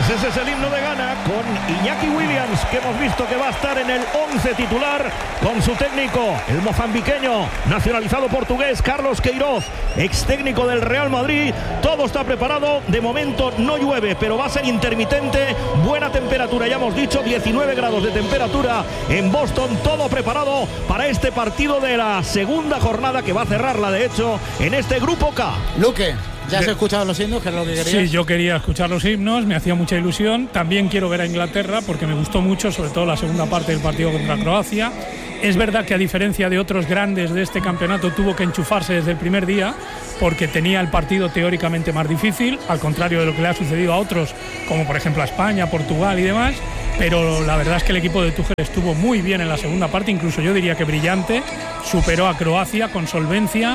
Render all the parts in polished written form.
ese es el himno de Ghana con Iñaki Williams, que hemos visto que va a estar en el 11 titular con su técnico, el mozambiqueño nacionalizado portugués Carlos Queiroz, ex técnico del Real Madrid. Todo está preparado, de momento no llueve, pero va a ser intermitente. Buena temperatura, ya hemos dicho, 19 grados de temperatura en Boston. Todo preparado para este partido de la segunda jornada, que va a cerrarla de hecho en este grupo K. Luque, ¿ya has escuchado los himnos, que es lo que querías? Sí, yo quería escuchar los himnos, me hacía mucha ilusión. También quiero ver a Inglaterra porque me gustó mucho, sobre todo la segunda parte del partido contra Croacia. Es verdad que, a diferencia de otros grandes de este campeonato, tuvo que enchufarse desde el primer día porque tenía el partido teóricamente más difícil, al contrario de lo que le ha sucedido a otros, como por ejemplo a España, Portugal y demás. Pero la verdad es que el equipo de Tuchel estuvo muy bien en la segunda parte, incluso yo diría que brillante. Superó a Croacia con solvencia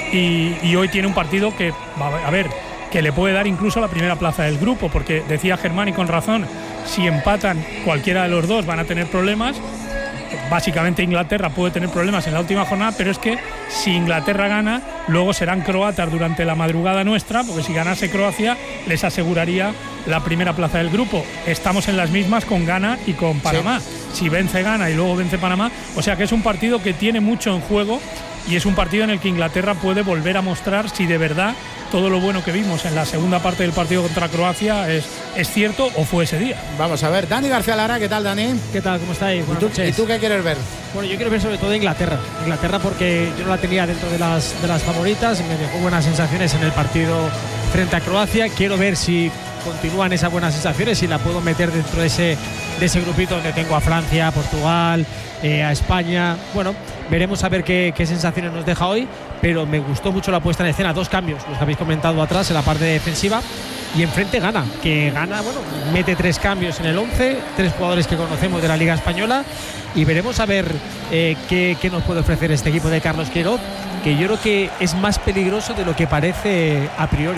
y hoy tiene un partido que, a ver, que le puede dar incluso la primera plaza del grupo, porque decía Germán, y con razón, si empatan cualquiera de los dos van a tener problemas. Básicamente Inglaterra puede tener problemas en la última jornada, pero es que si Inglaterra gana, luego serán croatas durante la madrugada nuestra, porque si ganase Croacia les aseguraría la primera plaza del grupo. Estamos en las mismas con Ghana y con Panamá. Sí. Si vence Ghana y luego vence Panamá, o sea que es un partido que tiene mucho en juego y es un partido en el que Inglaterra puede volver a mostrar si de verdad todo lo bueno que vimos en la segunda parte del partido contra Croacia es cierto o fue ese día. Vamos a ver, Dani García Lara, ¿qué tal, Dani? ¿Qué tal? ¿Cómo estáis? ¿Y tú qué quieres ver? Bueno, yo quiero ver sobre todo Inglaterra porque yo no la tenía dentro de las favoritas, me dejó buenas sensaciones en el partido frente a Croacia. Quiero ver si continúan esas buenas sensaciones, si la puedo meter dentro de ese grupito donde tengo a Francia, a Portugal, a España. Bueno, veremos a ver qué sensaciones nos deja hoy, pero me gustó mucho la puesta en escena. 2 cambios, los que habéis comentado atrás en la parte defensiva, y enfrente Ghana, bueno, mete 3 cambios en el 11, 3 jugadores que conocemos de la Liga Española, y veremos a ver qué nos puede ofrecer este equipo de Carlos Queiroz, que yo creo que es más peligroso de lo que parece a priori.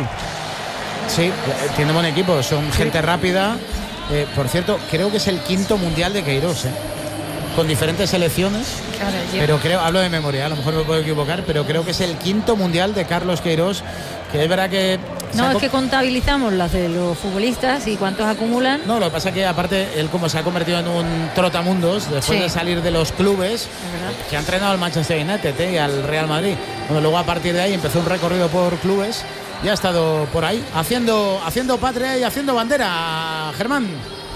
Sí, tiene buen equipo, son gente rápida. Por cierto, creo que es el 5º mundial de Queiroz, con diferentes selecciones. Claro, pero creo, hablo de memoria, a lo mejor me puedo equivocar, pero creo que es el 5º mundial de Carlos Queiroz, que es verdad que... No, es que contabilizamos las de los futbolistas y cuántos acumulan. No, lo que pasa es que aparte él, como se ha convertido en un trotamundos después de salir de los clubes, que ha entrenado al Manchester United y al Real Madrid. Bueno, luego a partir de ahí empezó un recorrido por clubes y ha estado por ahí haciendo patria y haciendo bandera. Germán.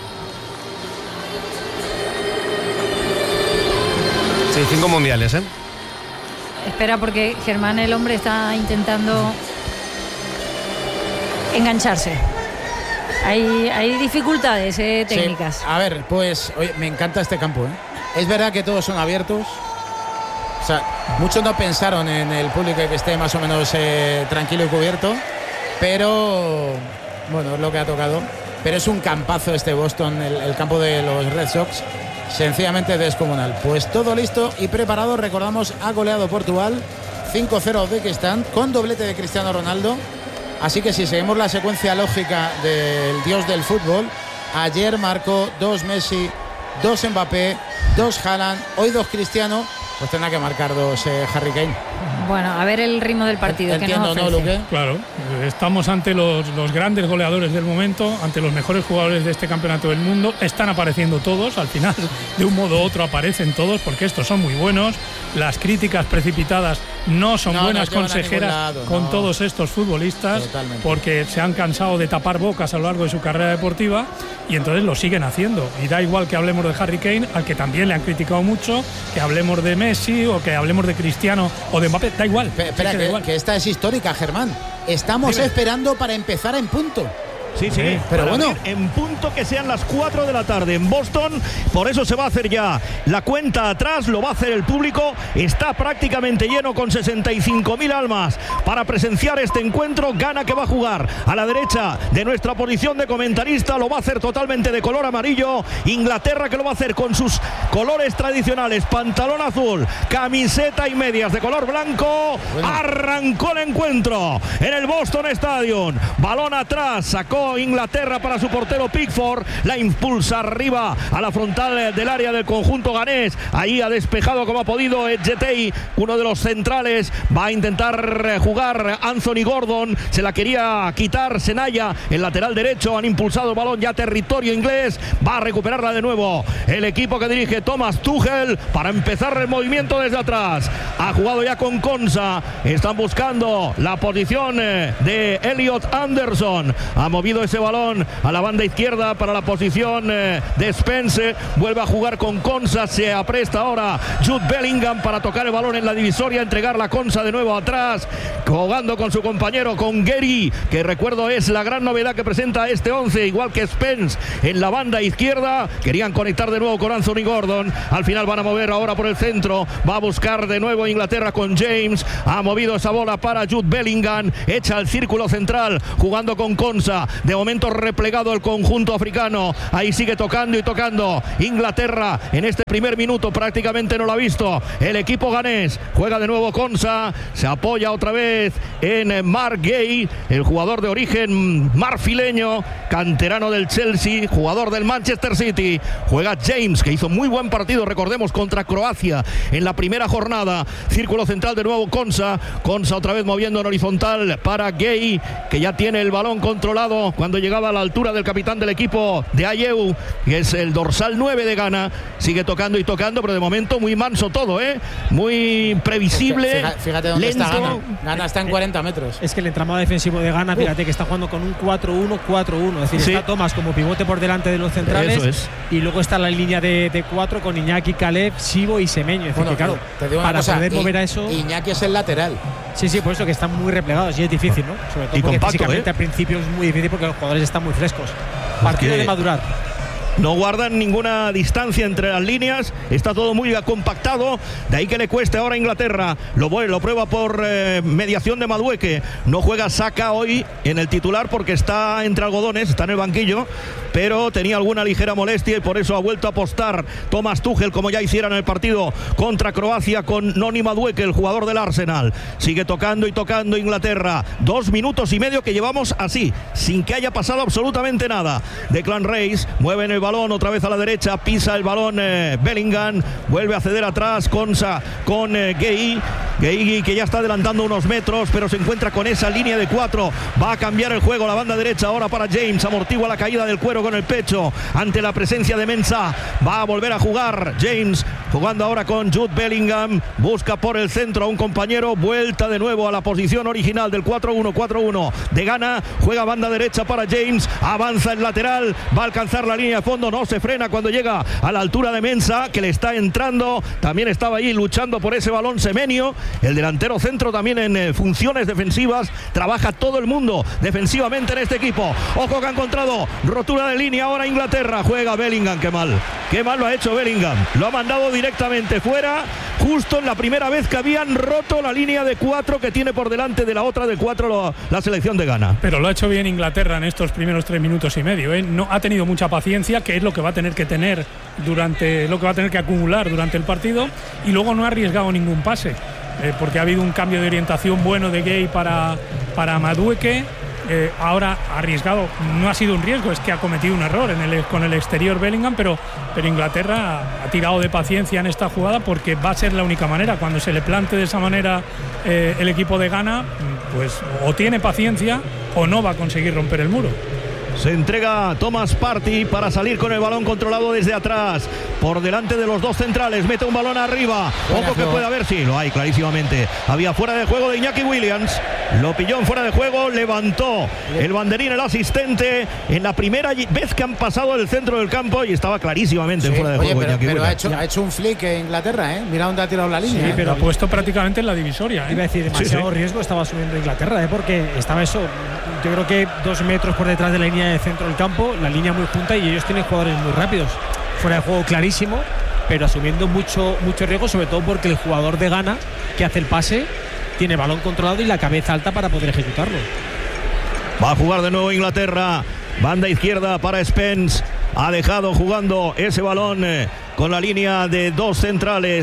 Sí, 5 mundiales, Espera, porque Germán, el hombre, está intentando engancharse. Hay dificultades técnicas. Sí. A ver, pues oye, me encanta este campo. Es verdad que todos son abiertos. O sea, muchos no pensaron en el público que esté más o menos tranquilo y cubierto, pero bueno, es lo que ha tocado. Pero es un campazo este Boston, el campo de los Red Sox. Sencillamente descomunal. Pues todo listo y preparado. Recordamos, ha goleado Portugal 5-0 a Uzbekistán con doblete de Cristiano Ronaldo. Así que si seguimos la secuencia lógica del dios del fútbol, ayer marcó 2 Messi, 2 Mbappé, 2 Haaland, hoy 2 Cristiano, pues tendrá que marcar 2 Harry Kane. Bueno, a ver el ritmo del partido. Entiendo, ¿no, Luque? Claro, estamos ante los grandes goleadores del momento, ante los mejores jugadores de este campeonato del mundo. Están apareciendo todos, al final de un modo u otro aparecen todos, porque estos son muy buenos. Las críticas precipitadas no son buenas consejeras con todos estos futbolistas. Totalmente. Porque se han cansado de tapar bocas a lo largo de su carrera deportiva y entonces lo siguen haciendo. Y da igual que hablemos de Harry Kane, al que también le han criticado mucho, que hablemos de Messi o que hablemos de Cristiano o de Mbappé, da igual. Espera, que esta es histórica, Germán. Estamos esperando para empezar en punto. Sí, pero bueno, en punto que sean las 4 de la tarde en Boston. Por eso se va a hacer ya la cuenta atrás, lo va a hacer el público. Está prácticamente lleno con 65.000 almas para presenciar este encuentro. Ghana, que va a jugar a la derecha de nuestra posición de comentarista, lo va a hacer totalmente de color amarillo. Inglaterra, que lo va a hacer con sus colores tradicionales, pantalón azul, camiseta y medias de color blanco. Arrancó el encuentro en el Boston Stadium. Balón atrás, sacó sacó Inglaterra para su portero Pickford. La impulsa arriba a la frontal del área del conjunto ganés. Ahí ha despejado como ha podido Etjetei, uno de los centrales. Va a intentar jugar Anthony Gordon. Se la quería quitar Senaya, el lateral derecho. Han impulsado el balón ya a territorio inglés. Va a recuperarla de nuevo el equipo que dirige Thomas Tuchel para empezar el movimiento desde atrás. Ha jugado ya con Konsa. Están buscando la posición de Elliot Anderson. Ha movido ese balón a la banda izquierda para la posición de Spence. Vuelve a jugar con Konsa. Se apresta ahora Jude Bellingham para tocar el balón en la divisoria, entregar la Konsa de nuevo atrás, jugando con su compañero, con Gary, que recuerdo es la gran novedad que presenta este 11, igual que Spence en la banda izquierda. Querían conectar de nuevo con Anthony Gordon. Al final van a mover ahora por el centro. Va a buscar de nuevo Inglaterra con James. Ha movido esa bola para Jude Bellingham. Echa al círculo central jugando con Konsa. De momento replegado el conjunto africano. Ahí sigue tocando y tocando. Inglaterra en este primer minuto prácticamente no lo ha visto. El equipo ganés juega de nuevo Konsa. Se apoya otra vez en Mark Gay, el jugador de origen marfileño, canterano del Chelsea, jugador del Manchester City. Juega James, que hizo muy buen partido, recordemos, contra Croacia en la primera jornada. Círculo central de nuevo Konsa. Konsa otra vez moviendo en horizontal para Gay, que ya tiene el balón controlado cuando llegaba a la altura del capitán del equipo de Ayew, que es el dorsal 9 de Ghana. Sigue tocando y tocando, pero de momento muy manso todo, muy previsible. Fíjate dónde lento. está Ghana. Ghana está en 40 metros. Es que el entramado defensivo de Ghana, fíjate que está jugando con un 4-1-4-1. Es decir, está Thomas como pivote por delante de los centrales. Eso es. Y luego está la línea de 4 con Iñaki, Caleb, Sibo y Semeño. Es decir, que, claro, para poder mover a eso. Iñaki es el lateral. Sí, por eso que están muy replegados y es difícil, ¿no? Sobre todo y porque compacto, físicamente al principio es muy difícil porque los jugadores están muy frescos. Partido de madurar. No guardan ninguna distancia entre las líneas. Está todo muy compactado. De ahí que le cueste ahora a Inglaterra. Lo prueba por mediación de Madueke. No juega Saka hoy en el titular porque está entre algodones, está en el banquillo, pero tenía alguna ligera molestia y por eso ha vuelto a apostar Thomas Tuchel, como ya hiciera en el partido contra Croacia, con Noni Madueke, el jugador del Arsenal. Sigue tocando y tocando Inglaterra. 2 minutos y medio que llevamos así, sin que haya pasado absolutamente nada. Declan Rice mueve en el balón otra vez a la derecha, pisa el balón Bellingham, vuelve a ceder atrás Konsa con Gay, que ya está adelantando unos metros, pero se encuentra con esa línea de 4. Va a cambiar el juego, la banda derecha ahora para James, amortigua la caída del cuero con el pecho ante la presencia de Mensah. Va a volver a jugar James, jugando ahora con Jude Bellingham, busca por el centro a un compañero, vuelta de nuevo a la posición original del 4-1-4-1 de Ghana. Juega banda derecha para James, avanza el lateral, va a alcanzar la línea de fondo, no se frena cuando llega a la altura de Mensah, que le está entrando. También estaba ahí luchando por ese balón Semenyo, el delantero centro, también en funciones defensivas. Trabaja todo el mundo defensivamente en este equipo. Ojo que ha encontrado rotura de línea ahora Inglaterra. Juega Bellingham, qué mal lo ha hecho Bellingham, lo ha mandado directamente fuera, justo en la primera vez que habían roto la línea de 4 que tiene por delante de la otra de 4 la selección de Ghana. Pero lo ha hecho bien Inglaterra en estos primeros 3 minutos y medio, No ha tenido mucha paciencia, que es lo que va a tener que tener lo que va a tener que acumular durante el partido, y luego no ha arriesgado ningún pase, porque ha habido un cambio de orientación bueno de Gay para Madueke. Ahora ha arriesgado, no ha sido un riesgo, es que ha cometido un error con el exterior Bellingham, pero Inglaterra ha tirado de paciencia en esta jugada, porque va a ser la única manera. Cuando se le plante de esa manera el equipo de Ghana, pues o tiene paciencia o no va a conseguir romper el muro. Se entrega Thomas Partey para salir con el balón controlado desde atrás, por delante de los dos centrales, mete un balón arriba. Ojo que puede haber, sí, lo hay clarísimamente. Había fuera de juego de Iñaki Williams, lo pilló en fuera de juego, levantó el banderín el asistente en la primera vez que han pasado el centro del campo, y estaba clarísimamente en fuera de juego. Pero ha hecho un flick en Inglaterra, Mira dónde ha tirado la línea. Sí, pero ha puesto prácticamente en la divisoria. Iba a decir, demasiado riesgo estaba asumiendo Inglaterra, porque estaba eso, yo creo que 2 metros por detrás de la línea de centro del campo, la línea muy junta, y ellos tienen jugadores muy rápidos. Fuera de juego clarísimo, pero asumiendo mucho riesgo, sobre todo porque el jugador de Ghana que hace el pase tiene balón controlado y la cabeza alta para poder ejecutarlo. Va a jugar de nuevo Inglaterra, banda izquierda para Spence. Ha dejado jugando ese balón con la línea de 2 centrales,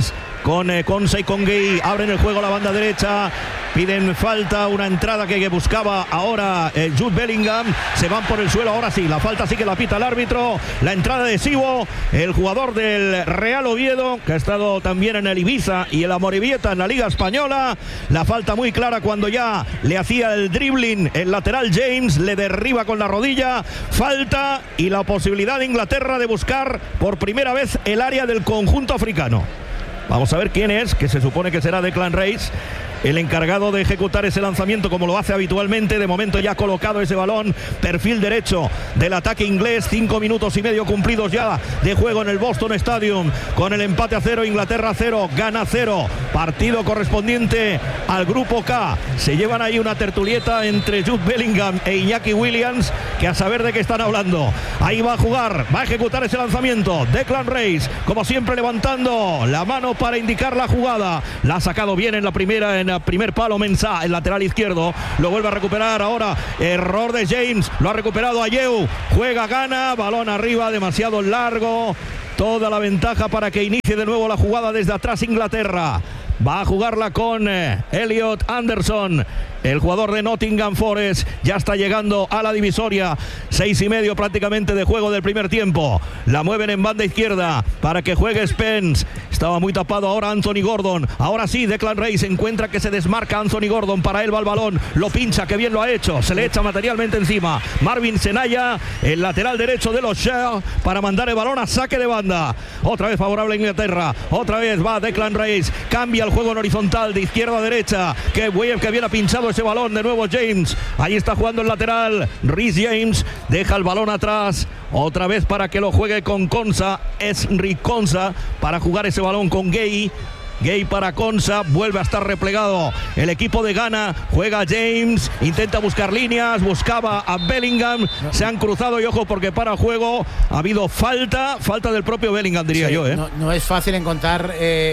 con Konsa y con Gay. Abren el juego a la banda derecha. Piden falta, una entrada que buscaba ahora Jude Bellingham. Se van por el suelo, ahora sí, la falta sí que la pita el árbitro. La entrada de Sibo, el jugador del Real Oviedo, que ha estado también en el Ibiza y en la Morevieta en la Liga Española. La falta muy clara cuando ya le hacía el dribbling el lateral James, le derriba con la rodilla. Falta y la posibilidad de Inglaterra de buscar por primera vez el área del conjunto africano. Vamos a ver quién es, que se supone que será Declan Rice, el encargado de ejecutar ese lanzamiento como lo hace habitualmente. De momento ya ha colocado ese balón, perfil derecho del ataque inglés. 5 minutos y medio cumplidos ya de juego en el Boston Stadium, con el empate a 0, Inglaterra 0, Ghana 0, partido correspondiente al grupo K. Se llevan ahí una tertulieta entre Jude Bellingham e Iñaki Williams, que a saber de qué están hablando. Ahí va a jugar, va a ejecutar ese lanzamiento Declan Rice, como siempre levantando la mano para indicar la jugada. La ha sacado bien en la primera, en el primer palo Mensah, el lateral izquierdo. Lo vuelve a recuperar ahora. Error de James. Lo ha recuperado Ayew. Juega Ghana. Balón arriba, demasiado largo. Toda la ventaja para que inicie de nuevo la jugada desde atrás Inglaterra. Va a jugarla con Elliot Anderson, el jugador de Nottingham Forest. Ya está llegando a la divisoria. 6:30 prácticamente de juego del primer tiempo. La mueven en banda izquierda para que juegue Spence. Estaba muy tapado ahora Anthony Gordon. Ahora sí, Declan Rice encuentra que se desmarca Anthony Gordon. Para él va el balón. Lo pincha, que bien lo ha hecho. Se le echa materialmente encima. Marvin Senaya, el lateral derecho de los Shell, para mandar el balón a saque de banda. Otra vez favorable a Inglaterra. Otra vez va Declan Rice. Cambia el juego en horizontal de izquierda a derecha. Que bien ha pinchado ese balón. De nuevo James. Ahí está jugando el lateral. Reece James deja el balón atrás. Otra vez para que lo juegue con Konsa. Es Rick Konsa para jugar ese balón con Gay. Gay para Konsa, vuelve a estar replegado el equipo de Ghana. Juega James, intenta buscar líneas, buscaba a Bellingham. Se han cruzado y ojo, porque para el juego ha habido falta del propio Bellingham, diría yo. No es fácil encontrar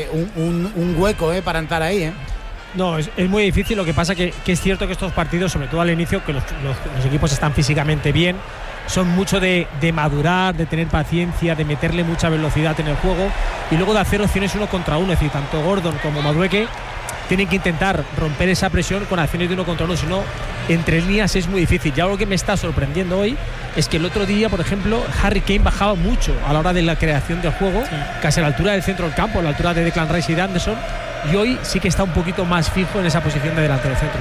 un hueco para entrar ahí. No, es muy difícil. Lo que pasa que es cierto que estos partidos, sobre todo al inicio, que los equipos están físicamente bien, son mucho de madurar, de tener paciencia, de meterle mucha velocidad en el juego y luego de hacer opciones 1 contra 1. Es decir, tanto Gordon como Madueke tienen que intentar romper esa presión con acciones de 1 contra 1, si no, entre líneas es muy difícil. Ya algo que me está sorprendiendo hoy es que el otro día, por ejemplo, Harry Kane bajaba mucho a la hora de la creación del juego, casi a la altura del centro del campo, a la altura de Declan Rice y de Anderson, y hoy sí que está un poquito más fijo en esa posición de delantero centro.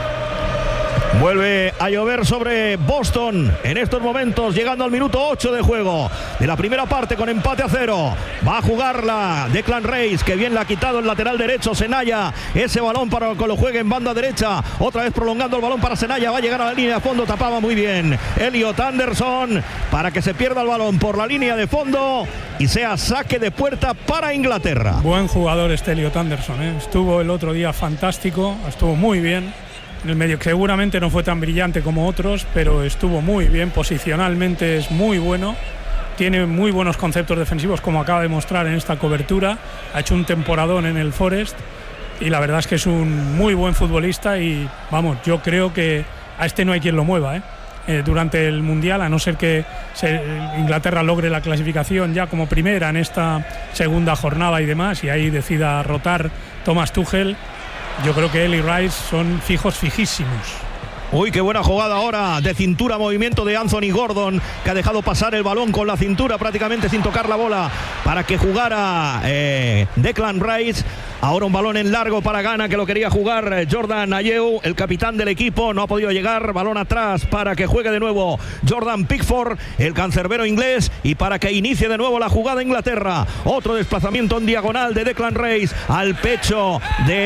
Vuelve a llover sobre Boston en estos momentos, llegando al minuto 8 de juego de la primera parte, con empate a 0. Va a jugarla Declan Rice, que bien le ha quitado el lateral derecho Senaya. Ese balón para que lo juegue en banda derecha. Otra vez prolongando el balón para Senaya. Va a llegar a la línea de fondo, tapaba muy bien Elliot Anderson para que se pierda el balón por la línea de fondo y sea saque de puerta para Inglaterra. Buen jugador este Elliot Anderson, estuvo el otro día fantástico, estuvo muy bien en el medio, que seguramente no fue tan brillante como otros, pero estuvo muy bien, posicionalmente es muy bueno, tiene muy buenos conceptos defensivos, como acaba de mostrar en esta cobertura. Ha hecho un temporadón en el Forest y la verdad es que es un muy buen futbolista y vamos, yo creo que a este no hay quien lo mueva durante el Mundial, a no ser que Inglaterra logre la clasificación ya como primera en esta segunda jornada y demás, y ahí decida rotar Thomas Tuchel. Yo creo que él y Rice son fijísimos. Uy, qué buena jugada ahora de cintura, movimiento de Anthony Gordon, que ha dejado pasar el balón con la cintura prácticamente sin tocar la bola para que jugara Declan Rice. Ahora un balón en largo para Ghana, que lo quería jugar Jordan Ayew, el capitán del equipo, no ha podido llegar. Balón atrás para que juegue de nuevo Jordan Pickford, el cancerbero inglés, y para que inicie de nuevo la jugada Inglaterra. Otro desplazamiento en diagonal de Declan Rice al pecho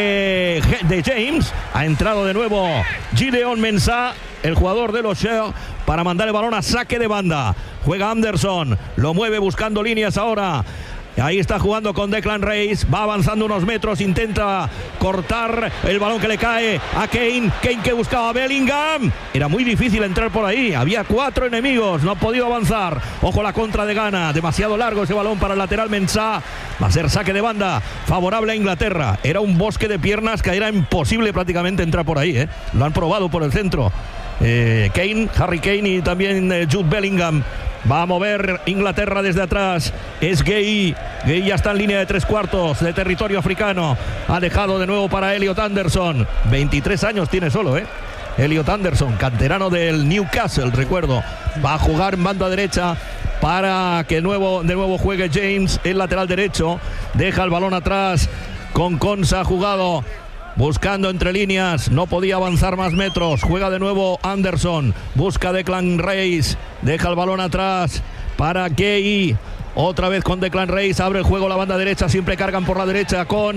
de James. Ha entrado de nuevo Gideon Mensah, el jugador de los Shell, para mandar el balón a saque de banda. Juega Anderson, lo mueve buscando líneas ahora. Ahí está jugando con Declan Rice, va avanzando unos metros, intenta cortar el balón que le cae a Kane. Kane, que buscaba a Bellingham. Era muy difícil entrar por ahí, había 4 enemigos, no ha podido avanzar. Ojo la contra de Ghana, demasiado largo ese balón para el lateral Mensah. Va a ser saque de banda favorable a Inglaterra. Era un bosque de piernas que era imposible prácticamente entrar por ahí. Lo han probado por el centro. Kane, Harry Kane y también Jude Bellingham Va a mover Inglaterra desde atrás. Es Gay. Gay ya está en línea de 3/4 de territorio africano. Ha dejado de nuevo para Elliot Anderson. 23 años tiene solo, Elliot Anderson, canterano del Newcastle, recuerdo. Va a jugar en banda derecha para que de nuevo juegue James, el lateral derecho. Deja el balón atrás con Konsa, jugado buscando entre líneas, no podía avanzar más metros. Juega de nuevo Anderson, busca Declan Rice, deja el balón atrás para Gay. Otra vez con Declan Rice, abre el juego la banda derecha, siempre cargan por la derecha con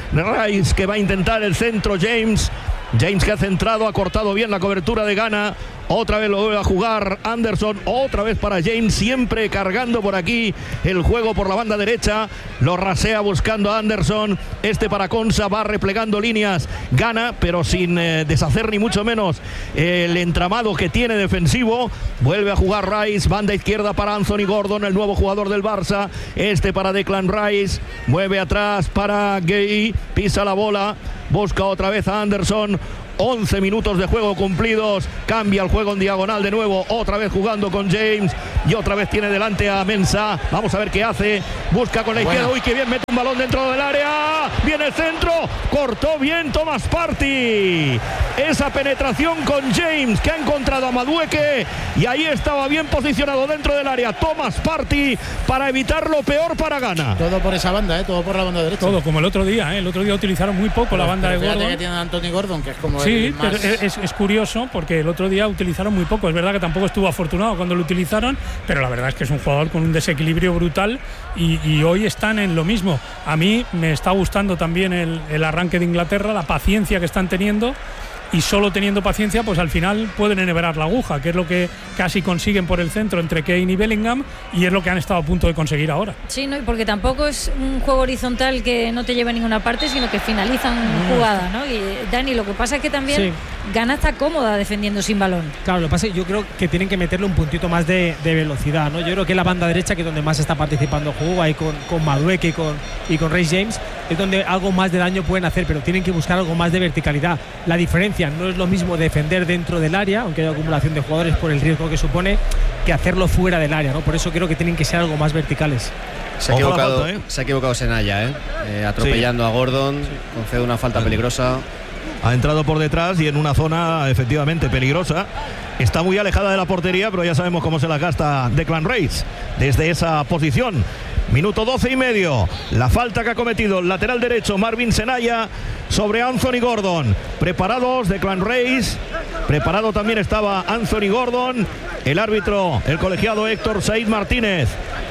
Rice, que va a intentar el centro. James que ha centrado, ha cortado bien la cobertura de Ghana. Otra vez lo vuelve a jugar Anderson, otra vez para James, siempre cargando por aquí el juego por la banda derecha. Lo rasea buscando a Anderson. Para Konsa, va replegando líneas. Ghana, pero sin deshacer ni mucho menos el entramado que tiene defensivo. Vuelve a jugar Rice, banda izquierda para Anthony Gordon, el nuevo jugador del Barça. Para Declan Rice, mueve atrás para Gay, pisa la bola, busca otra vez a Anderson. 11 minutos de juego cumplidos, cambia el juego en diagonal de nuevo, otra vez jugando con James y otra vez tiene delante a Mensah. Vamos a ver qué hace, busca con la izquierda, uy, que bien, mete un balón dentro del área, viene el centro, cortó bien Thomas Partey, esa penetración con James, que ha encontrado a Madueke, y ahí estaba bien posicionado dentro del área Thomas Partey para evitar lo peor para Ghana. Todo por esa banda, todo por la banda derecha. Todo, como el otro día, el otro día utilizaron muy poco la banda de Gordon. Que tiene Anthony Gordon, que es como sí, pero es curioso porque el otro día utilizaron muy poco. Es verdad que tampoco estuvo afortunado cuando lo utilizaron, pero la verdad es que es un jugador con un desequilibrio brutal y hoy están en lo mismo. A mí me está gustando también el arranque de Inglaterra, la paciencia que están teniendo. Y solo teniendo paciencia, pues al final pueden enhebrar la aguja, que es lo que casi consiguen por el centro entre Kane y Bellingham, y es lo que han estado a punto de conseguir ahora. Sí, no, porque tampoco es un juego horizontal que no te lleve a ninguna parte, sino que finalizan jugadas, ¿no? Y Dani, lo que pasa es que también Ghana está cómoda defendiendo sin balón. Claro, lo que pasa es que yo creo que tienen que meterle un puntito más de velocidad, ¿no? Yo creo que la banda derecha, que es donde más está participando el juego, ahí con Madueke y con Reece James, es donde algo más de daño pueden hacer, pero tienen que buscar algo más de verticalidad. La diferencia no es lo mismo defender dentro del área, aunque haya acumulación de jugadores por el riesgo que supone, que hacerlo fuera del área, ¿no? Por eso creo que tienen que ser algo más verticales. Se ha equivocado Senaya, atropellando a Gordon, concede una falta peligrosa. Ha entrado por detrás y en una zona efectivamente peligrosa. Está muy alejada de la portería, pero ya sabemos cómo se la gasta Declan Rice desde esa posición. Minuto 12 y medio. La falta que ha cometido el lateral derecho Marvin Senaya sobre Anthony Gordon. Preparados Declan Rice. Preparado también estaba Anthony Gordon. El árbitro, el colegiado Héctor Said Martínez.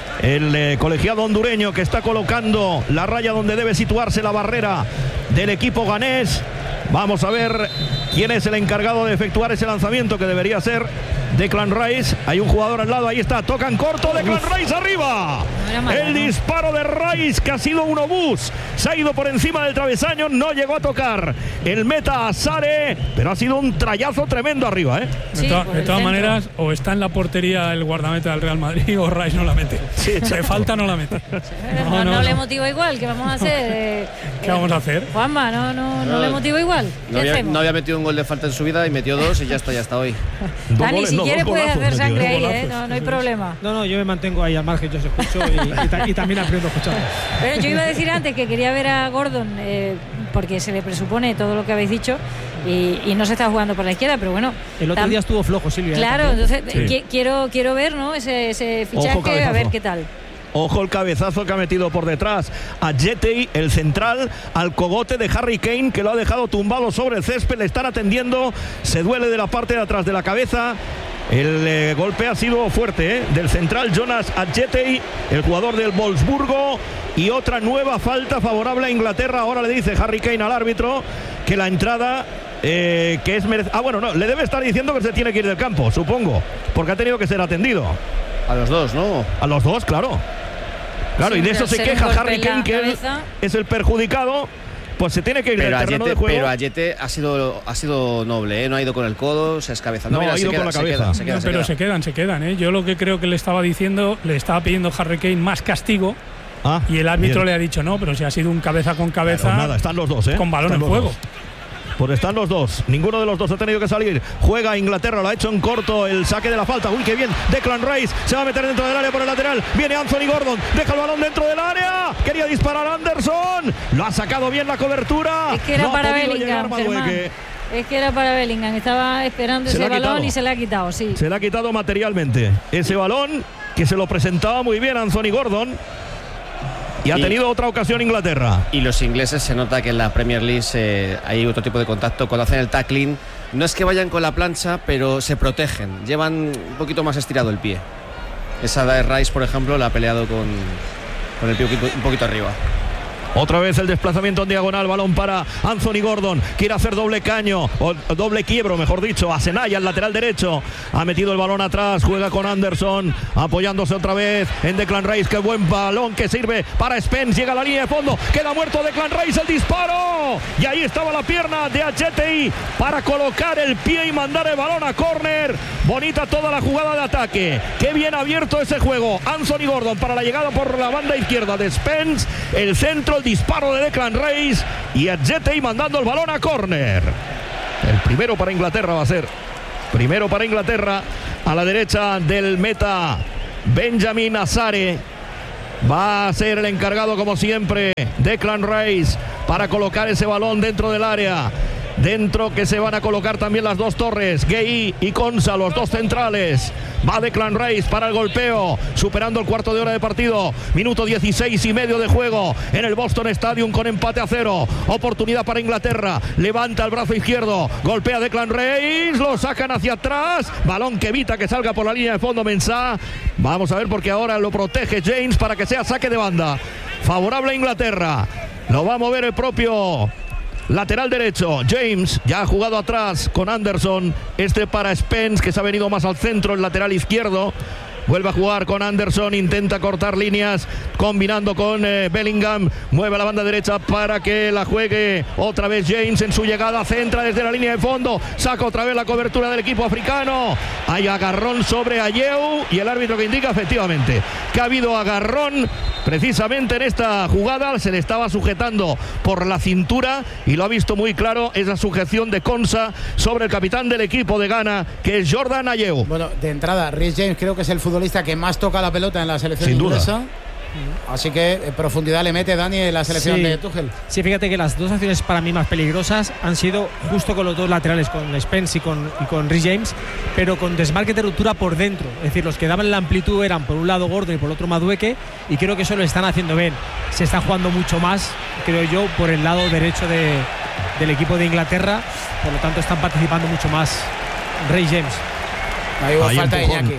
El colegiado hondureño, que está colocando la raya donde debe situarse la barrera del equipo ganés. Vamos a ver quién es el encargado de efectuar ese lanzamiento, que debería ser Declan Rice. Hay un jugador al lado, ahí está, tocan corto, Declan Rice arriba. El disparo de Rice, que ha sido un obús, se ha ido por encima del travesaño, no llegó a tocar el meta Sare, pero ha sido un trayazo tremendo arriba, Sí, de todas maneras, o está en la portería el guardameta del Real Madrid o Rice no la mete. Sí, de falta no la mete. No le motiva igual, ¿qué vamos a hacer? ¿Qué vamos a hacer? Juanma, no le motiva igual. No había metido un gol de falta en su vida y metió 2 y ya está hoy. Dani, si quieres puedes hacer sangre ahí, no hay problema. No, yo me mantengo ahí al margen, yo os escucho y también aprendo a escuchar. Pero yo iba a decir antes que quería ver a Gordon porque se le presupone todo lo que habéis dicho y no se está jugando por la izquierda, pero bueno. El otro día estuvo flojo, Silvia. Claro, entonces quiero ver, ¿no? ese fichaje, a ver qué tal. Ojo el cabezazo que ha metido por detrás a Jetey, el central, al cogote de Harry Kane, que lo ha dejado tumbado sobre el césped. Le están atendiendo, se duele de la parte de atrás de la cabeza. El golpe ha sido fuerte, del central Jonas Adjetey, el jugador del Wolfsburgo. Y otra nueva falta favorable a Inglaterra. Ahora le dice Harry Kane al árbitro que la entrada que es le debe estar diciendo que se tiene que ir del campo, supongo, porque ha tenido que ser atendido. A los dos, ¿no? A los dos, claro. Claro, sí, y de eso se queja Harry Kane, que él es el perjudicado. Pues se tiene que ir del terreno de juego. Pero Ajete ha sido noble, no ha ido con el codo, se ha escabezado. No, ha ido con la cabeza. Pero se quedan. Yo lo que creo que le estaba diciendo, le estaba pidiendo Harry Kane más castigo. Y el árbitro le ha dicho no, pero si ha sido un cabeza con cabeza. Claro, nada, están los dos, con balón en juego. Pues están los dos. Ninguno de los dos ha tenido que salir. Juega Inglaterra, lo ha hecho en corto. El saque de la falta. Uy, qué bien. Declan Rice se va a meter dentro del área por el lateral. Viene Anthony Gordon. Deja el balón dentro del área. Quería disparar Anderson. Lo ha sacado bien la cobertura. Es que era no para Bellingham. Es que era para Bellingham. Estaba esperando ese balón y se le ha quitado. Sí. Se le ha quitado materialmente. Ese balón que se lo presentaba muy bien Anthony Gordon. Y ha tenido otra ocasión Inglaterra. Y los ingleses, se nota que en la Premier League hay otro tipo de contacto. Cuando hacen el tackling, no es que vayan con la plancha, pero se protegen. Llevan un poquito más estirado el pie. Esa de Rice, por ejemplo, la ha peleado con el pie un poquito arriba. Otra vez el desplazamiento en diagonal, balón para Anthony Gordon, quiere hacer doble caño, o doble quiebro, mejor dicho, a Senaya, el lateral derecho, ha metido el balón atrás, juega con Anderson, apoyándose otra vez en Declan Rice, qué buen balón que sirve para Spence, llega a la línea de fondo, queda muerto Declan Rice, el disparo, y ahí estaba la pierna de Ajeti para colocar el pie y mandar el balón a córner. Bonita toda la jugada de ataque, qué bien abierto ese juego. Anthony Gordon para la llegada por la banda izquierda de Spence, el centro, el disparo de Declan Rice y Ajeti mandando el balón a córner. El primero para Inglaterra va a ser. Primero para Inglaterra, a la derecha del meta Benjamin Azare. Va a ser el encargado, como siempre, Declan Rice, para colocar ese balón dentro del área. Dentro que se van a colocar también las dos torres, Gueye y Konsa, los dos centrales. Va Declan Rice para el golpeo, superando el cuarto de hora de partido. Minuto 16 y medio de juego en el Boston Stadium con empate a 0. Oportunidad para Inglaterra. Levanta el brazo izquierdo, golpea Declan Rice, lo sacan hacia atrás. Balón que evita que salga por la línea de fondo Mensah. Vamos a ver porque ahora lo protege James para que sea saque de banda. Favorable a Inglaterra. Lo va a mover el propio lateral derecho, James ya ha jugado atrás con Anderson, para Spence que se ha venido más al centro, el lateral izquierdo. Vuelve a jugar con Anderson, intenta cortar líneas, combinando con Bellingham, mueve a la banda derecha para que la juegue otra vez James en su llegada, centra desde la línea de fondo, saca otra vez la cobertura del equipo africano, hay agarrón sobre Ayew y el árbitro que indica efectivamente que ha habido agarrón precisamente en esta jugada, se le estaba sujetando por la cintura y lo ha visto muy claro, esa sujeción de Konsa sobre el capitán del equipo de Ghana, que es Jordan Ayew. Bueno, de entrada, Reece James creo que es el futbolista que más toca la pelota en la selección inglesa. Así que profundidad le mete Dani en la selección de Tuchel. Sí, fíjate que las dos acciones para mí más peligrosas han sido justo con los dos laterales, con Spence y con Reece James, pero con desmarque de ruptura por dentro. Es decir, los que daban la amplitud eran por un lado Gordon y por el otro Madueke, y creo que eso lo están haciendo bien. Se está jugando mucho más, creo yo, por el lado derecho del equipo de Inglaterra, por lo tanto están participando mucho más Reece James. Ahí hubo falta de Iñaki.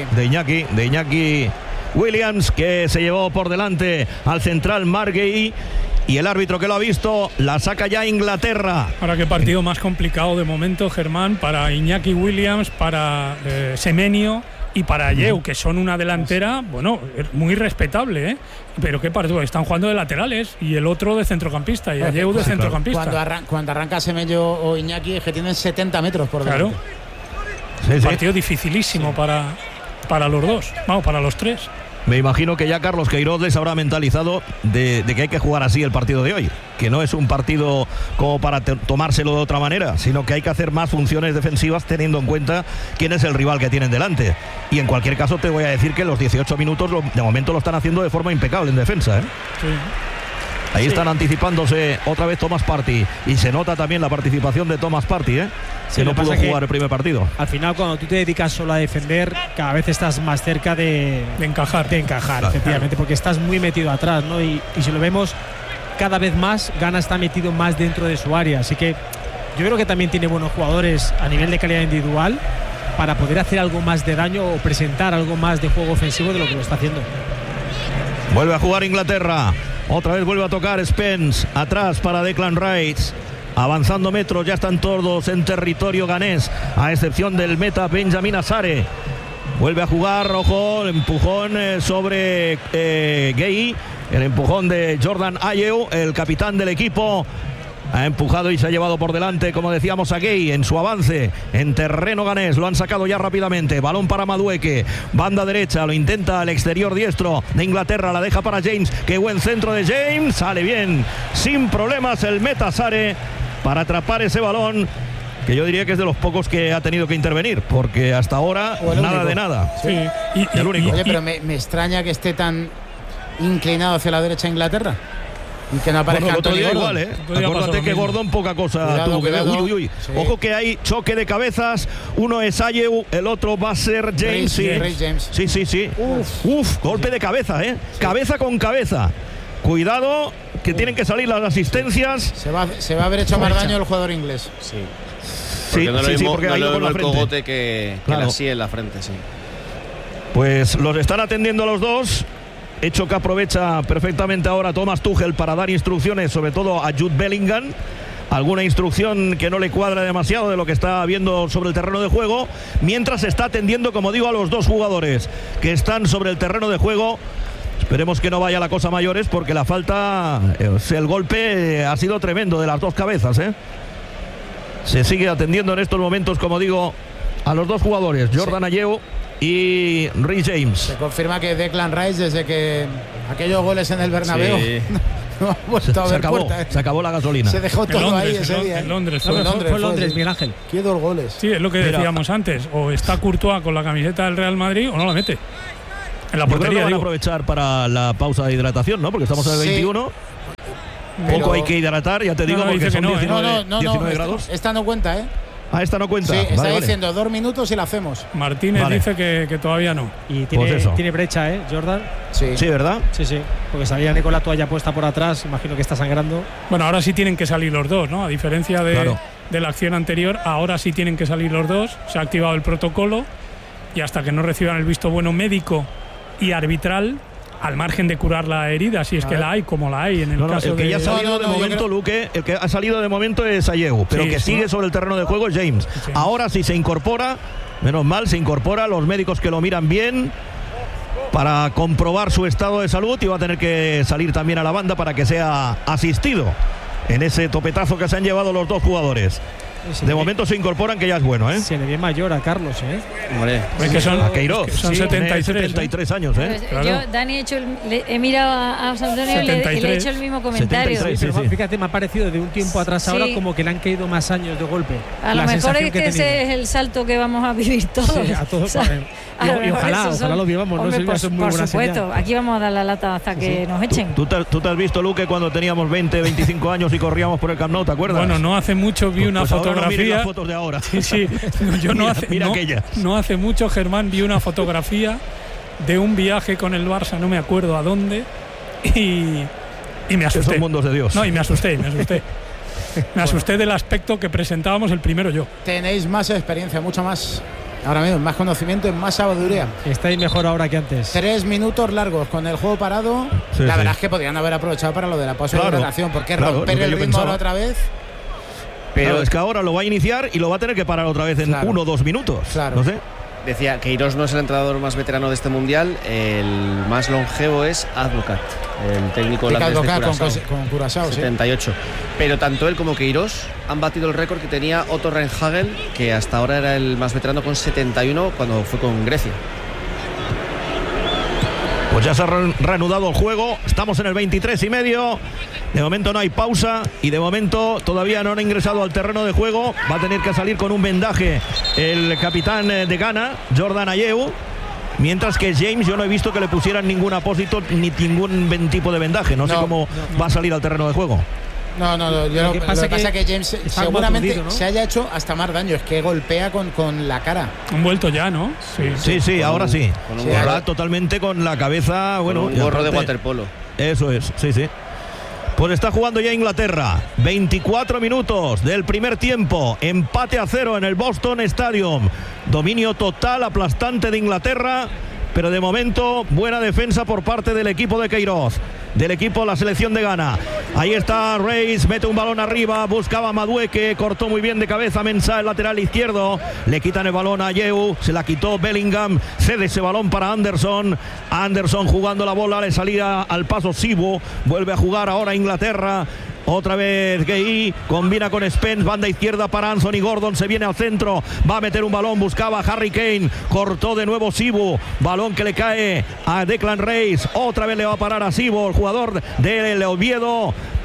Sí. De Iñaki Williams, que se llevó por delante al central Marguerite, y el árbitro que lo ha visto la saca ya Inglaterra. Ahora qué partido más complicado de momento, Germán, para Iñaki Williams, para Semenyo y para Ayew, que son una delantera, bueno, muy respetable, ¿eh? Pero qué partido, están jugando de laterales y el otro de centrocampista y Ayew de centrocampista. Cuando arranca Semenyo o Iñaki es que tienen 70 metros por delante. Claro. Sí. Partido dificilísimo para los dos, vamos, para los tres. Me imagino que ya Carlos Queiroz les habrá mentalizado de que hay que jugar así el partido de hoy, que no es un partido como para tomárselo de otra manera, sino que hay que hacer más funciones defensivas teniendo en cuenta quién es el rival que tienen delante. Y en cualquier caso te voy a decir que los 18 minutos de momento lo están haciendo de forma impecable en defensa, ¿eh? Sí. Ahí están anticipándose otra vez Thomas Partey, y se nota también la participación de Thomas Partey, que no pudo jugar el primer partido. Al final, cuando tú te dedicas solo a defender, cada vez estás más cerca de encajar, claro, efectivamente, porque estás muy metido atrás, ¿no? Y si lo vemos, cada vez más Ghana está metido más dentro de su área, así que yo creo que también tiene buenos jugadores a nivel de calidad individual para poder hacer algo más de daño o presentar algo más de juego ofensivo de lo que lo está haciendo. Vuelve a jugar Inglaterra. Otra vez vuelve a tocar Spence, atrás para Declan Rice, avanzando metros, ya están todos en territorio ganés, a excepción del meta Benjamin Azare. Vuelve a jugar, ojo, el empujón sobre Gueye, el empujón de Jordan Ayew, el capitán del equipo. Ha empujado y se ha llevado por delante, como decíamos, a Gueye en su avance en terreno ganés. Lo han sacado ya rápidamente. Balón para Madueke. Banda derecha. Lo intenta al exterior diestro de Inglaterra. La deja para James. Qué buen centro de James. Sale bien. Sin problemas el meta Azare. para atrapar ese balón, que yo diría que es de los pocos que ha tenido que intervenir, porque hasta ahora nada único. de nada. Sí. El único. Oye, pero me extraña que esté tan inclinado hacia la derecha Inglaterra y que no aparezca Bueno, el otro Anthony día Gordon. igual, ¿eh? Otro día pasó Acuérdate lo que mismo. Gordon poca cosa Cuidado, tuvo que ver. cuidado. Uy. Sí. Ojo que hay choque de cabezas. Uno es Ayew, el otro va a ser James. Reece James. Sí. Uf, golpe de cabeza, ¿eh? Cabeza con cabeza. Cuidado, que tienen que salir las asistencias. Se va a haber hecho más daño el jugador inglés. Sí. Sí, Porque no lo sí, mismo, porque no ha ido lo con la mismo el frente. cogote que Claro. la silla en la frente, sí. Pues los están atendiendo a los dos. Hecho que aprovecha perfectamente ahora Thomas Tuchel para dar instrucciones, sobre todo a Jude Bellingham. Alguna instrucción que no le cuadra demasiado de lo que está viendo sobre el terreno de juego. Mientras está atendiendo, como digo, a los dos jugadores que están sobre el terreno de juego. Esperemos que no vaya la cosa a mayores, porque la falta, el golpe ha sido tremendo de las dos cabezas, ¿eh? Se sigue atendiendo en estos momentos, como digo, a los dos jugadores, Jordan Ayew y Reece James. Se confirma que Declan Rice, desde que aquellos goles en el Bernabéu, Sí. no ha vuelto a Se ver acabó, puerta. se acabó la gasolina. Se dejó En todo ahí Londres, ese día. en Londres. Fue en Londres, Fue en Londres, sí. Miguel Ángel. Qué dos goles. Sí, es lo que Mira. decíamos antes. O está Courtois con la camiseta del Real Madrid o no la mete. En la Yo creo que portería, van a digo. aprovechar para la pausa de hidratación, ¿no? Porque estamos en el Sí. 21. Pero- Poco hay que hidratar, ya te digo, no, porque dice son que no, ¿eh? 19, No, 19 grados. esta no cuenta, ¿eh? Ah, esta no cuenta. Sí, está Vale, vale. diciendo 2 minutos y la hacemos. Martínez Vale. dice que todavía no. Y tiene, Pues eso. tiene brecha, Jordan. Sí. Sí, ¿verdad? Sí, porque salía con la toalla puesta por atrás, imagino que está sangrando. Bueno, ahora sí tienen que salir los dos, ¿no? A diferencia Claro. de la acción anterior, ahora sí tienen que salir los dos. Se ha activado el protocolo y hasta que no reciban el visto bueno médico y arbitral, al margen de curar la herida, si es que la hay, como la hay en el No, no, caso el que de... ya ha salido de yo momento, creo- Luque, el que ha salido de momento es Ayew, pero Sí, que sí. sigue sobre el terreno de juego es James. Sí. Ahora sí se incorpora, menos mal, se incorpora, los médicos que lo miran bien para comprobar su estado de salud, y va a tener que salir también a la banda para que sea asistido en ese topetazo que se han llevado los dos jugadores. De momento se incorporan, que ya es bueno, ¿eh? Se le ve mayor a Carlos, Hombre, Es que son, A Queiroz, es que son sí, tiene 73. 73 años, ¿eh? Pues, Claro. yo, Dani, he mirado a José Antonio y le he 73. hecho el mismo comentario. 73. Sí, Pero sí. fíjate, me ha parecido de un tiempo atrás ahora Sí. como que le han caído más años de golpe. A lo La mejor sensación es que he ese tenido. es el salto que vamos a vivir todos. Sí, a todos. O sea, a lo Y mejor ojalá, esos ojalá lo vivamos, ¿no? Hombre, Sería eso muy por buena supuesto, señal. aquí vamos a dar la lata hasta que nos echen. ¿Tú te has visto, Luque, cuando teníamos 20, 25 años y corríamos por el Camp Nou, ¿te acuerdas? Bueno, no hace mucho vi una Pues ahora no mires fotografía. las fotos de ahora. Sí, sí. No, yo no Mira, hace, mira no, aquellas. no hace mucho, Germán, vi una fotografía de un viaje con el Barça, no me acuerdo a dónde, y me Esos asusté. son mundos de Dios. No, y me asusté. Me asusté del aspecto que presentábamos el primero yo. Tenéis más experiencia, mucho más. Ahora mismo, más conocimiento y más sabiduría. Estáis mejor ahora que antes. 3 minutos largos con el juego parado. Sí, la sí. verdad es que podrían haber aprovechado para lo de la pausa Claro, de hidratación, porque claro, romper lo que el yo ritmo pensaba. ahora otra vez. Pero es que ahora lo va a iniciar y lo va a tener que parar otra vez en Claro. 1 o 2 minutos. Claro. No sé. decía, Queiroz no es el entrenador más veterano de este mundial, el más longevo es Advocat, el técnico holandés de Curaçao. con Curaçao, sí. 78. Pero tanto él como Queiroz han batido el récord que tenía Otto Rehhagel, que hasta ahora era el más veterano con 71 cuando fue con Grecia. Pues ya se ha reanudado el juego. Estamos en el 23 y medio. De momento no hay pausa y de momento todavía no han ingresado al terreno de juego. Va a tener que salir con un vendaje el capitán de Ghana, Jordan Ayew. Mientras que James, yo no he visto que le pusieran ningún apósito ni ningún tipo de vendaje. No sé cómo va a salir al terreno de juego. No, lo que pasa es que James está seguramente aturdido, ¿no? se haya hecho hasta más daño. Es que golpea con la cara. Han vuelto ya, ¿no? Sí, ahora sí. con un Ahora gorro. totalmente con la cabeza, bueno, Con un y gorro de aparte- waterpolo. Eso es, sí. Pues está jugando ya Inglaterra. 24 minutos del primer tiempo. Empate a 0 en el Boston Stadium. Dominio total, aplastante de Inglaterra. Pero de momento, buena defensa por parte del equipo de Queiroz. Del equipo, la selección de Ghana. Ahí está Reis, mete un balón arriba, buscaba a Madueke, cortó muy bien de cabeza Mensah, el lateral izquierdo. Le quitan el balón a Ayew, se la quitó Bellingham, cede ese balón para Anderson. Anderson jugando la bola, le salía al paso Sibo, vuelve a jugar ahora Inglaterra. Otra vez Gueye, combina con Spence, banda izquierda para Anthony Gordon, se viene al centro, va a meter un balón, buscaba a Harry Kane, cortó de nuevo Sibo, balón que le cae a Declan Rice, otra vez le va a parar a Sibo, el jugador del Oviedo.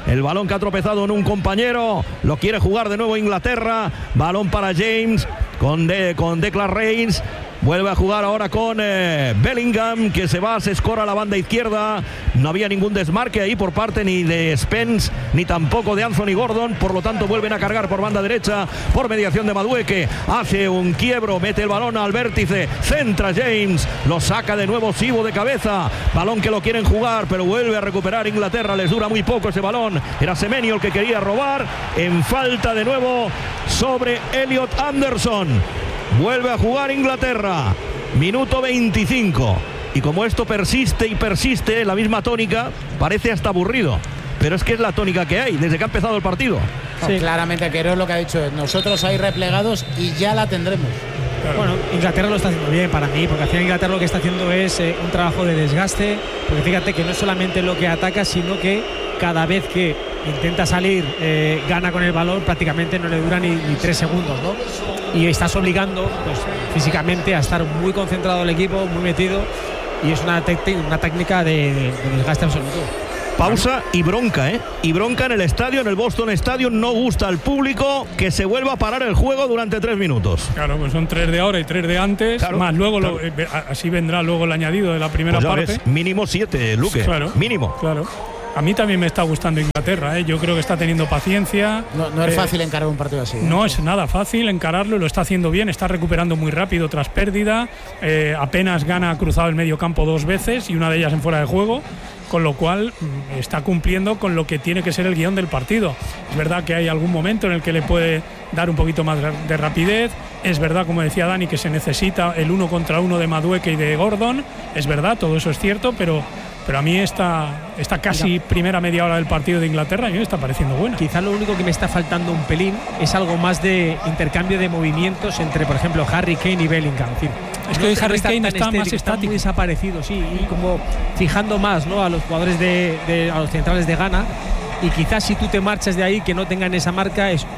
El balón que ha tropezado en un compañero. Lo quiere jugar de nuevo Inglaterra. Balón para James con Declan Rice. Vuelve a jugar ahora con Bellingham, que se escora a la banda izquierda. No había ningún desmarque ahí por parte ni de Spence ni tampoco de Anthony Gordon. Por lo tanto vuelven a cargar por banda derecha por mediación de Madueke. Hace un quiebro, mete el balón al vértice, centra James, lo saca de nuevo Sibo de cabeza. Balón que lo quieren jugar, pero vuelve a recuperar Inglaterra. Les dura muy poco ese balón. Era Semenyo el que quería robar. En falta de nuevo sobre Elliot Anderson. Vuelve a jugar Inglaterra. Minuto 25. Y como esto persiste y persiste, la misma tónica, parece hasta aburrido. Pero es que es la tónica que hay desde que ha empezado el partido. Sí. Claramente, que es lo que ha dicho. Nosotros ahí replegados y ya la tendremos. Claro. Bueno, Inglaterra lo está haciendo bien para mí, porque al final Inglaterra lo que está haciendo es un trabajo de desgaste. Porque fíjate que no es solamente lo que ataca, sino que cada vez que intenta salir, gana con el balón, prácticamente no le dura ni 3 segundos, ¿no? Y estás obligando, pues, físicamente a estar muy concentrado el equipo, muy metido, y es una técnica de desgaste absoluto. Pausa y bronca, ¿eh? Y bronca en el estadio, en el Boston Stadium. No gusta al público que se vuelva a parar el juego durante 3 minutos. Claro, pues son 3 de ahora y 3 de antes. Claro, más luego, claro. Así vendrá luego el añadido de la primera parte. Ves, mínimo 7, Luque. Claro, mínimo. Claro. A mí también me está gustando Inglaterra, ¿eh? Yo creo que está teniendo paciencia. No es fácil encarar un partido así. No es nada fácil encararlo, lo está haciendo bien, está recuperando muy rápido tras pérdida. Apenas gana cruzado el medio campo 2 veces y una de ellas en fuera de juego. Con lo cual está cumpliendo con lo que tiene que ser el guión del partido. Es verdad que hay algún momento en el que le puede dar un poquito más de rapidez. Es verdad, como decía Dani, que se necesita el 1 contra 1 de Madueke y de Gordon. Es verdad, todo eso es cierto, pero a mí esta casi primera media hora del partido de Inglaterra a mí me está pareciendo buena. Quizás lo único que me está faltando un pelín es algo más de intercambio de movimientos entre, por ejemplo, Harry Kane y Bellingham. Es que hoy Harry Kane está más estático. Está muy desaparecido, sí, y como fijando más, ¿no?, a los jugadores a los centrales de Ghana. Y quizás si tú te marchas de ahí, que no tengan esa marca, es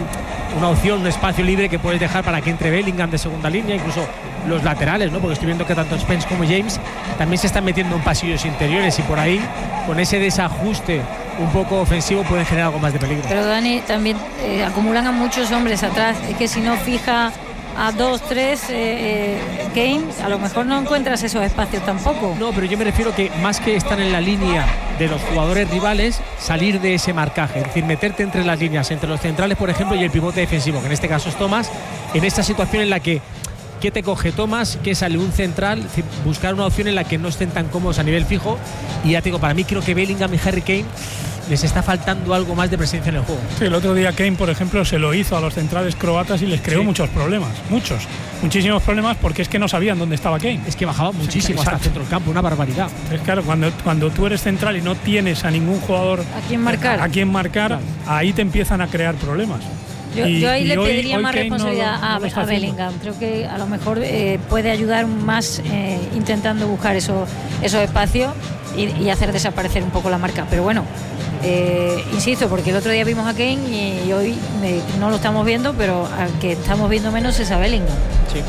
una opción, un espacio libre que puedes dejar para que entre Bellingham de segunda línea, incluso los laterales, ¿no? Porque estoy viendo que tanto Spence como James también se están metiendo en pasillos interiores y por ahí, con ese desajuste un poco ofensivo, pueden generar algo más de peligro. Pero Dani, también acumulan a muchos hombres atrás. Es que si no fija a 2, 3 Kane, a lo mejor no encuentras esos espacios tampoco. No, pero yo me refiero que más que estar en la línea de los jugadores rivales, salir de ese marcaje, es decir, meterte entre las líneas, entre los centrales, por ejemplo, y el pivote defensivo, que en este caso es Thomas, en esta situación en la que ¿qué te coge Thomas? ¿Qué sale un central? Es decir, buscar una opción en la que no estén tan cómodos a nivel fijo. Y ya te digo, para mí creo que Bellingham y Harry Kane les está faltando algo más de presencia en el juego. Sí, el otro día Kane, por ejemplo, se lo hizo a los centrales croatas y les creó muchos problemas, muchísimos problemas, porque es que no sabían dónde estaba Kane. Es que bajaba muchísimo hasta el centro del campo, una barbaridad. Es claro, cuando tú eres central y no tienes a ningún jugador a quien marcar, claro, ahí te empiezan a crear problemas. Yo ahí le pediría más responsabilidad a Bellingham. Creo que a lo mejor puede ayudar más intentando buscar esos espacios y hacer desaparecer un poco la marca. Pero bueno, insisto, porque el otro día vimos a Kane y hoy no lo estamos viendo, pero al que estamos viendo menos es a Bellingham. Sí.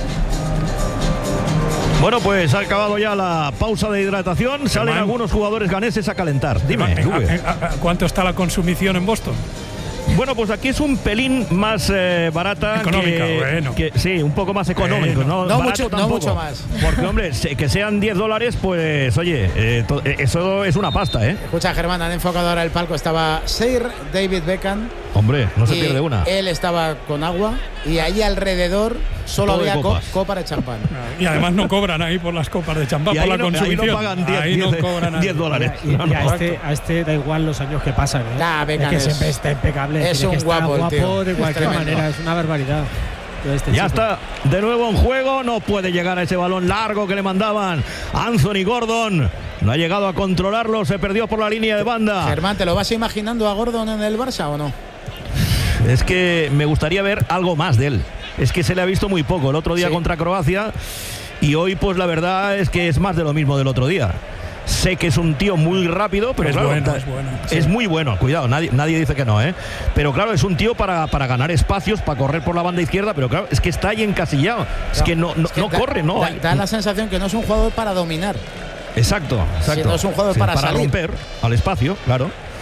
Bueno, pues ha acabado ya la pausa de hidratación. Salen algunos jugadores ganeses a calentar. Dime, ¿cuánto está la consumición en Boston? Bueno, pues aquí es un pelín más barata. Económica, sí, un poco más económico. No mucho más. Porque, hombre, que sean $10, pues, oye, eso es una pasta, ¿eh? Escucha, Germán, han enfocado ahora el palco. Estaba Sir David Beckham. Hombre, no se pierde una. Él estaba con agua y ahí alrededor solo había copas de champán. Y además no cobran ahí por las copas de champán, por la consumición. Ahí no pagan $10. Y a este da igual los años que pasan, ¿eh? Beckham es que siempre está impecable. Es un guapo, tío. De cualquier manera, es una barbaridad. Ya está de nuevo en juego. No puede llegar a ese balón largo que le mandaban Anthony Gordon. No ha llegado a controlarlo. Se perdió por la línea de banda. Germán, ¿te lo vas imaginando a Gordon en el Barça o no? Es que me gustaría ver algo más de él. Es que se le ha visto muy poco el otro día contra Croacia. Y hoy, pues la verdad es que es más de lo mismo del otro día. Sé que es un tío muy rápido, pero claro, es muy bueno, cuidado, nadie dice que no, ¿eh? Pero claro, es un tío para ganar espacios, para correr por la banda izquierda, pero claro, es que está ahí encasillado, es que no corre, no. Da la sensación que no es un jugador para dominar. Exacto. Si no es un jugador para salir. romper al espacio, claro.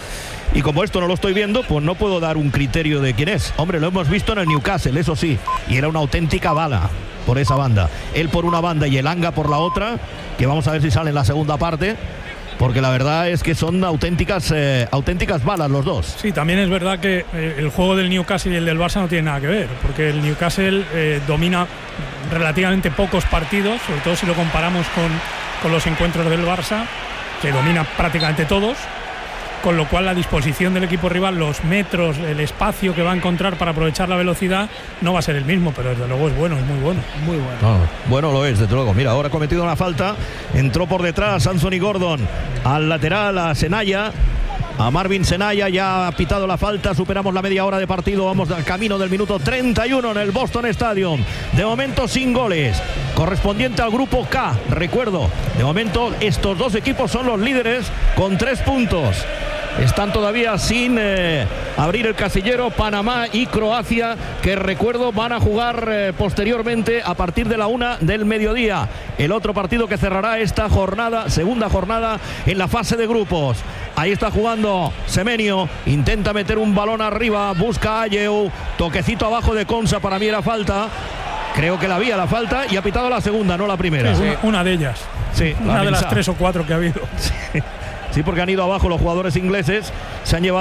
Y como esto no lo estoy viendo, pues no puedo dar un criterio de quién es. Hombre, lo hemos visto en el Newcastle, eso sí, y era una auténtica bala por esa banda. Él por una banda y Elanga por la otra, que vamos a ver si sale en la segunda parte, porque la verdad es que son auténticas balas los dos. Sí, también es verdad que el juego del Newcastle y el del Barça no tiene nada que ver, porque el Newcastle domina relativamente pocos partidos, sobre todo si lo comparamos con los encuentros del Barça, que domina prácticamente todos, con lo cual la disposición del equipo rival, los metros, el espacio que va a encontrar para aprovechar la velocidad no va a ser el mismo, pero desde luego es bueno, es muy bueno. Muy bueno. Bueno lo es, desde luego. Mira, ahora ha cometido una falta, entró por detrás Anthony Gordon al lateral, a Senaya, a Marvin Senaya, ya ha pitado la falta, superamos la media hora de partido, vamos al camino del minuto 31 en el Boston Stadium. De momento sin goles, correspondiente al grupo K. Recuerdo, de momento estos dos equipos son los líderes con 3 puntos. Están todavía sin abrir el casillero Panamá y Croacia, que recuerdo van a jugar posteriormente a partir de la 1 del mediodía. El otro partido que cerrará esta jornada, segunda jornada en la fase de grupos. Ahí está jugando Semenyo, intenta meter un balón arriba, busca a Ayew, toquecito abajo de Konsa, para mí era falta. Creo que la había la falta y ha pitado la segunda, no la primera. Sí, una de ellas. Sí, una de las 3 o 4 que ha habido. Sí, porque han ido abajo los jugadores ingleses, se han llevado